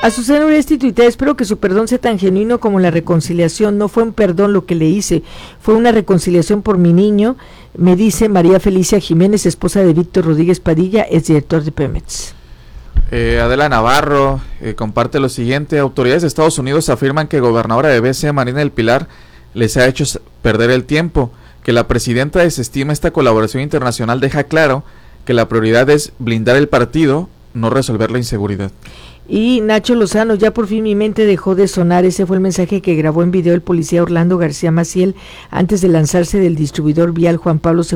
Azucena Uresti tuitea: espero que su perdón sea tan genuino como la reconciliación. No fue un perdón lo que le hice, fue una reconciliación por mi niño, me dice María Felicia Jiménez, esposa de Víctor Rodríguez Padilla, es director de Pemex. Adela Navarro comparte lo siguiente: autoridades de Estados Unidos afirman que gobernadora de BC, Marina del Pilar, les ha hecho perder el tiempo, que la presidenta desestima esta colaboración internacional, deja claro que la prioridad es blindar el partido, no resolver la inseguridad. Y Nacho Lozano: ya por fin mi mente dejó de sonar. Ese fue el mensaje que grabó en video el policía Orlando García Maciel antes de lanzarse del distribuidor vial Juan Pablo II